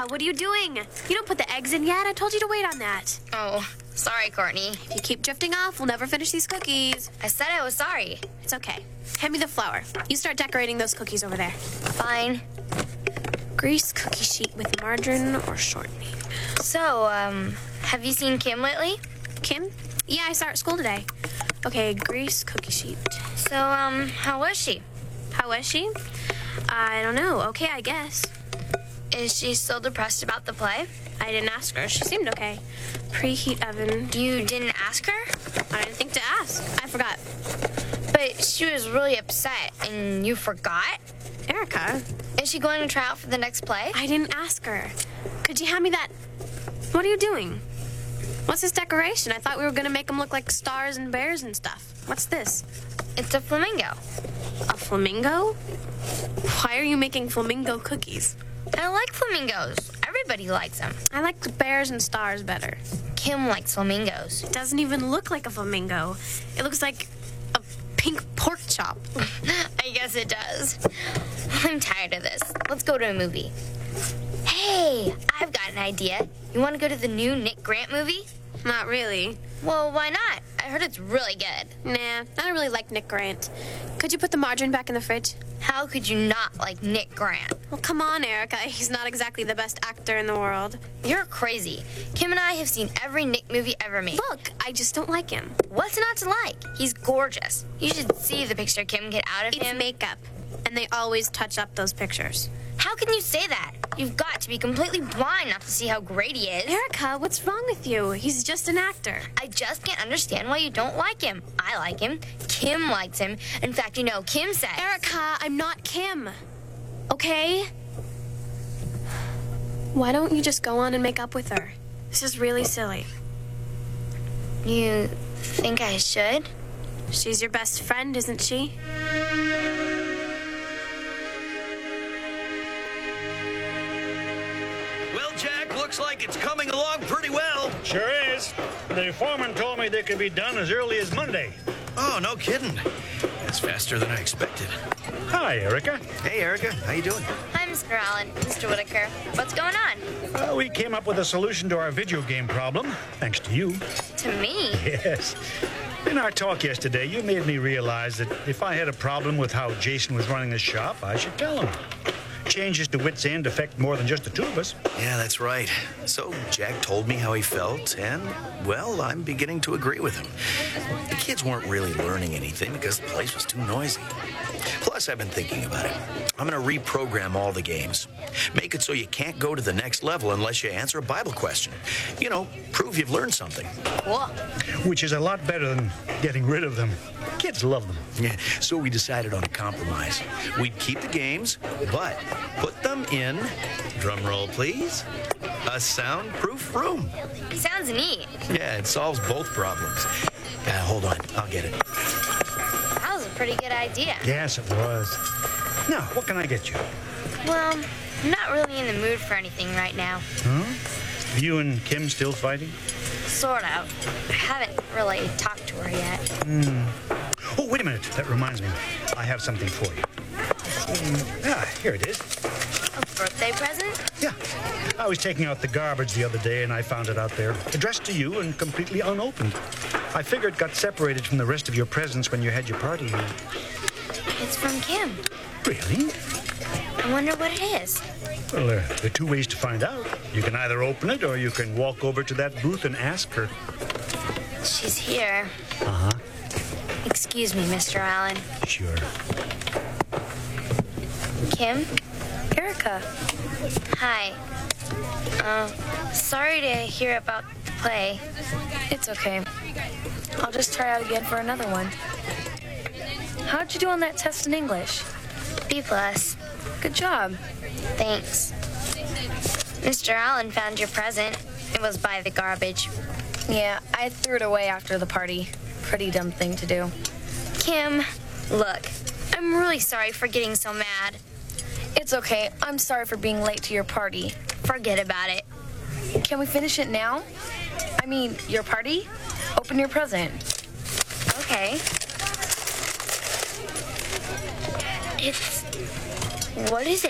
what are you doing? You don't put the eggs in yet. I told you to wait on that. Oh, sorry, Courtney. If you keep drifting off, we'll never finish these cookies. I said I was sorry. It's okay. Hand me the flour. You start decorating those cookies over there. Fine. Grease cookie sheet with margarine or shortening. So, have you seen Kim lately? Kim? Yeah, I saw her at school today. Okay, grease cookie sheet. So, how was she? How was she? I don't know. Okay, I guess. Is she still depressed about the play? I didn't ask her. She seemed okay. Preheat oven. You didn't ask her? I didn't think to ask. I forgot. But she was really upset, and you forgot? Erica? Is she going to try out for the next play? I didn't ask her. Could you hand me that? What are you doing? What's this decoration? I thought we were going to make them look like stars and bears and stuff. What's this? It's a flamingo. A flamingo? Why are you making flamingo cookies? I like flamingos. Everybody likes them. I like the bears and stars better. Kim likes flamingos. It doesn't even look like a flamingo. It looks like a pink pork chop. I guess it does. I'm tired of this. Let's go to a movie. Hey, I've got an idea. You want to go to the new Nick Grant movie? Not really. Well, why not? I heard it's really good. Nah, I don't really like Nick Grant. Could you put the margarine back in the fridge? How could you not like Nick Grant? Well, come on, Erica. He's not exactly the best actor in the world. You're crazy. Kim and I have seen every Nick movie ever made. Look, I just don't like him. What's not to like? He's gorgeous. You should see the picture Kim get out of It's him. makeup, and they always touch up those pictures. How can you say that? You've got to be completely blind not to see how great he is. Erica, what's wrong with you? He's just an actor. I just can't understand why you don't like him. I like him. Kim likes him. In fact, you know, Kim says... Erica, I'm not Kim. Okay? Why don't you just go on and make up with her? This is really silly. You think I should? She's your best friend, isn't she? Well, Jack, looks like it's coming along pretty well. Sure is. The foreman told me they could be done as early as Monday. Oh, no kidding. That's faster than I expected. Hi, Erica. Hey, Erica, how you doing? Hi, Mr. Allen. Mr. Whitaker. What's going on? We came up with a solution to our video game problem, thanks to you. To me? Yes. In our talk yesterday, you made me realize that if I had a problem with how Jason was running the shop, I should tell him. Changes to Wits End affect more than just the two of us. Yeah, that's right. So Jack told me how he felt, and, well, I'm beginning to agree with him. The kids weren't really learning anything because the place was too noisy. Plus, I've been thinking about it. I'm going to reprogram all the games. Make it so you can't go to the next level unless you answer a Bible question. You know, prove you've learned something. Cool. Which is a lot better than getting rid of them. Kids love them. Yeah, so we decided on a compromise. We'd keep the games, but put them in, drum roll please, a soundproof room. Sounds neat. Yeah, it solves both problems. Hold on, I'll get it. That was a pretty good idea. Yes, it was. Now, what can I get you? Well, I'm not really in the mood for anything right now. Huh? You and Kim still fighting? Sort of. I haven't really talked to her yet. Oh, wait a minute. That reminds me. I have something for you. Here it is. A birthday present? Yeah. I was taking out the garbage the other day, and I found it out there, addressed to you and completely unopened. I figured it got separated from the rest of your presents when you had your party here. It's from Kim. Really? I wonder what it is. Well, there are two ways to find out. You can either open it, or you can walk over to that booth and ask her. She's here. Uh-huh. Excuse me, Mr. Allen. Sure. Kim? Erica. Hi. Sorry to hear about the play. It's okay. I'll just try out again for another one. How'd you do on that test in English? B+. Good job. Thanks. Mr. Allen found your present. It was by the garbage. Yeah, I threw it away after the party. Pretty dumb thing to do. Kim, look, I'm really sorry for getting so mad. It's okay. I'm sorry for being late to your party. Forget about it. Can we finish it now? I mean, your party? Open your present. Okay. What is it?